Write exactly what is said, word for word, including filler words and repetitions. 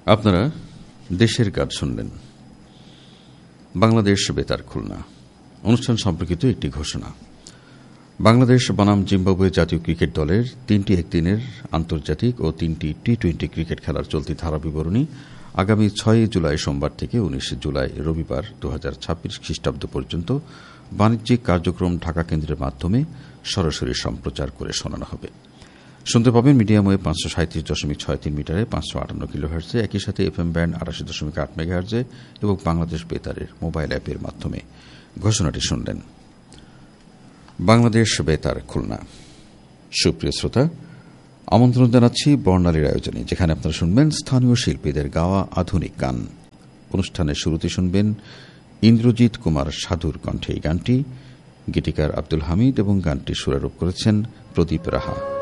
আপনারা দেশের গান শুনলেন। বাংলাদেশ বেতার খুলনা অনুষ্ঠান সম্পর্কিত একটি ঘোষণা। বাংলাদেশ বনাম জিম্বাবুয়ে জাতীয় ক্রিকেট দলের তিনটি একদিনের আন্তর্জাতিক ও তিনটি টি টোয়েন্টি ক্রিকেট খেলার চলতি ধারা বিবরণী আগামী ছয় জুলাই সোমবার থেকে উনিশ জুলাই রবিবার দু হাজার ছাব্বিশ খ্রিস্টাব্দ পর্যন্ত বাণিজ্যিক কার্যক্রম ঢাকা কেন্দ্রের মাধ্যমে সরাসরি সম্প্রচার করে শোনানো হবে। শুনতে পাবেন মিডিয়াম ওয়েভ পাঁচশো সাঁত্রিশ দশমিক ছয় তিন মিটারে পাঁচশো আটান্ন কিলো হার্জে, একই সাথে এফ এম ব্যান্ড আটাশি দশমিক আট মেগা হার্জে এবং বাংলাদেশ বেতারের মোবাইল অ্যাপের মাধ্যমে। ঘোষণাটি শুনলেন। বাংলাদেশ বেতার খুলনা। সুপ্রিয় শ্রোতা, আমন্ত্রণ জানাচ্ছি বর্ণালীর আয়োজনে, যেখানে আপনারা শুনবেন স্থানীয় শিল্পীদের গাওয়া আধুনিক গান। অনুষ্ঠানের শুরুতে শুনবেন ইন্দ্রজিৎ কুমার সাধুর কণ্ঠে এই গানটি। গীতিকার আব্দুল হামিদ এবং গানটি সুরারোপ করেছেন প্রদীপ রাহা।